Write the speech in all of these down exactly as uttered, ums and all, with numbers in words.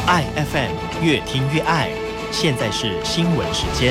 爱 F M 越听越爱，现在是新闻时间。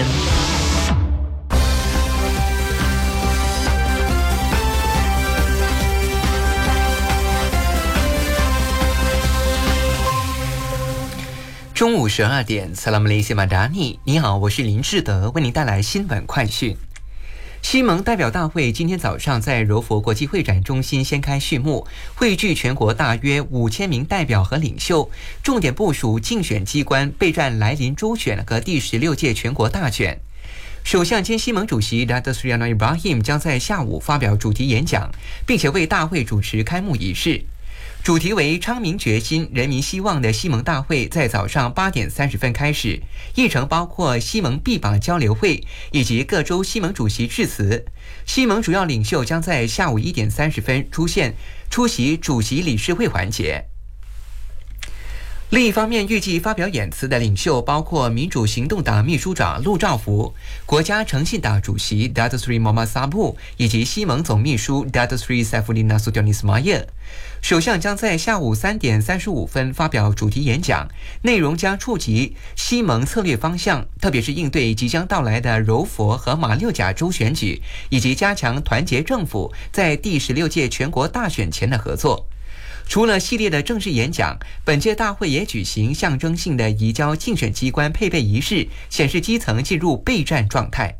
中午十二点 Salam Malaysia Madani， 你好，我是林志德，为您带来新闻快讯。西盟代表大会今天早上在柔佛国际会展中心掀开序幕，汇聚全国大约五千名代表和领袖，重点部署竞选机关备战来临州选和第十六届全国大选。首相兼西盟主席 Datuk Seri Anwar Ibrahim 将在下午发表主题演讲，并且为大会主持开幕仪式。主题为昌明决心人民希望的西盟大会在早上八点三十分开始，议程包括西盟臂膀交流会以及各州西盟主席致辞。西盟主要领袖将在下午一点三十分出现出席主席理事会环节。另一方面，预计发表演辞的领袖包括民主行动党秘书长陆兆福、国家诚信党主席 Datuk Seri Mohamed Sabu 以及西盟总秘书 Datuk Seri Saifuddin Nasution Ismail。首相将在下午三点三十五分发表主题演讲，内容将触及西盟策略方向，特别是应对即将到来的柔佛和马六甲州选举，以及加强团结政府在第十六届全国大选前的合作。除了系列的正式演讲，本届大会也举行象征性的移交竞选机关配备仪式，显示基层进入备战状态。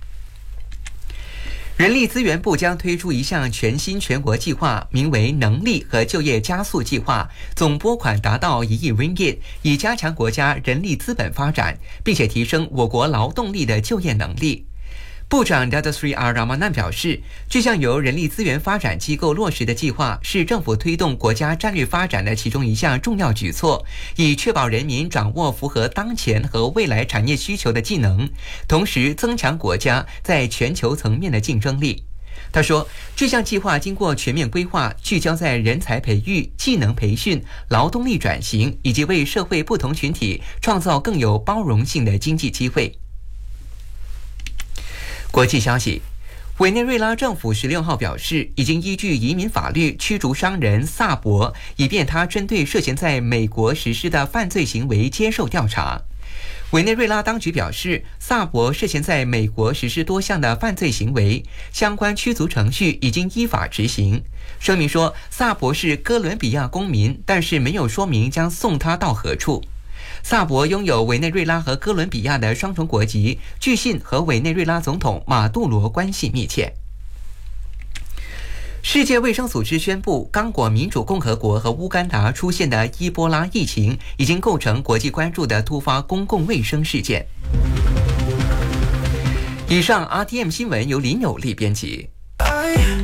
人力资源部将推出一项全新全国计划，名为能力和就业加速计划，总拨款达到一亿 ringgit， 以加强国家人力资本发展，并且提升我国劳动力的就业能力。部长 Datuk Seri R Ramanan 表示，这项由人力资源发展机构落实的计划是政府推动国家战略发展的其中一项重要举措，以确保人民掌握符合当前和未来产业需求的技能，同时增强国家在全球层面的竞争力。他说，这项计划经过全面规划，聚焦在人才培育、技能培训、劳动力转型，以及为社会不同群体创造更有包容性的经济机会。国际消息，委内瑞拉政府十六号表示，已经依据移民法律驱逐商人萨博，以便他针对涉嫌在美国实施的犯罪行为接受调查。委内瑞拉当局表示，萨博涉嫌在美国实施多项的犯罪行为，相关驱逐程序已经依法执行。声明说，萨博是哥伦比亚公民，但是没有说明将送他到何处。萨博拥有委内瑞拉和哥伦比亚的双重国籍，据信和委内瑞拉总统马杜罗关系密切。世界卫生组织宣布，刚果民主共和国和乌干达出现的伊波拉疫情已经构成国际关注的突发公共卫生事件。以上 R T M 新闻由林有利编辑。